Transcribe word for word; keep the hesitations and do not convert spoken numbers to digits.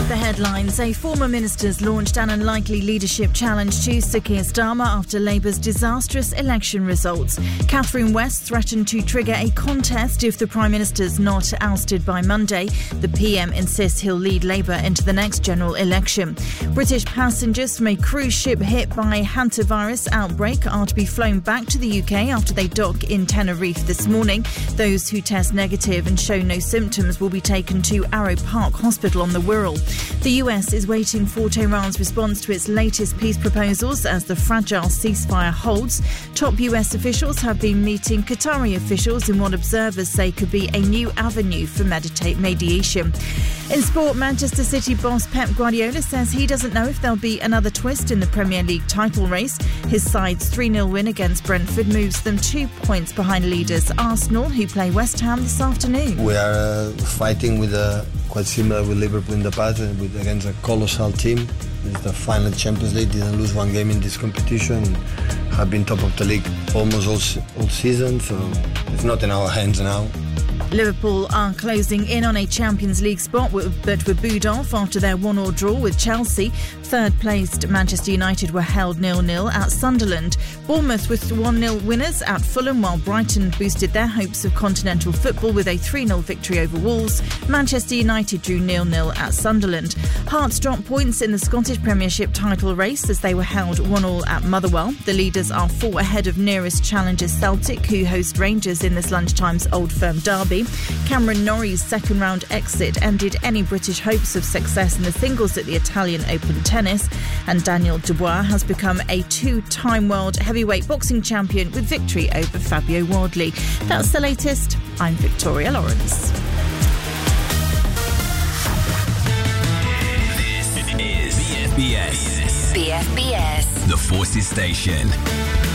The headlines. A former minister's launched an unlikely leadership challenge to Sir Keir Starmer after Labour's disastrous election results. Catherine West threatened to trigger a contest if the Prime Minister's not ousted by Monday. The P M insists he'll lead Labour into the next general election. British passengers from a cruise ship hit by hantavirus outbreak are to be flown back to the U K after they dock in Tenerife this morning. Those who test negative and show no symptoms will be taken to Arrow Park Hospital on the Wirral. The U S is waiting for Tehran's response to its latest peace proposals as the fragile ceasefire holds. Top U S officials have been meeting Qatari officials in what observers say could be a new avenue for meditate mediation. In sport, Manchester City boss Pep Guardiola says he doesn't know if there'll be another twist in the Premier League title race. His side's three nil win against Brentford moves them two points behind leaders Arsenal, who play West Ham this afternoon. We are uh, fighting with a quite similar with Liverpool in the past, with, against a colossal team. It's the final Champions League, didn't lose one game in this competition, have been top of the league almost all, all season, so it's not in our hands now. Liverpool are closing in on a Champions League spot, but were booed off after their one-all draw with Chelsea. Third-placed Manchester United were held nil nil at Sunderland. Bournemouth with one nil winners at Fulham, while Brighton boosted their hopes of continental football with a three nil victory over Wolves. Manchester United drew nil nil at Sunderland. Hearts dropped points in the Scottish Premiership title race as they were held one all at Motherwell. The leaders are four ahead of nearest challengers Celtic, who host Rangers in this lunchtime's Old Firm derby. Cameron Norrie's second-round exit ended any British hopes of success in the singles at the Italian Open tennis, and Daniel Dubois has become a two-time world heavyweight boxing champion with victory over Fabio Wardley. That's the latest. I'm Victoria Lawrence. This is B F B S. B F B S. The Forces Station.